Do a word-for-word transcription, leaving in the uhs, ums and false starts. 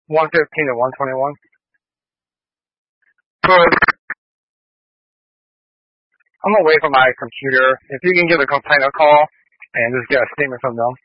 one fifteen to one twenty-one. Good. I'm away from my computer. If you can give a complaint a call and just get a statement from them.